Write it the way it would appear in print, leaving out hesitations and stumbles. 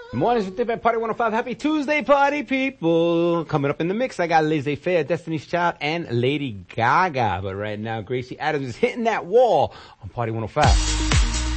Mornings with Dip at Party 105. Happy Tuesday, party people. Coming up in the mix, I got Laissez-Faire, Destiny's Child, and Lady Gaga. But right now, Gracie Adams is hitting that wall on Party 105.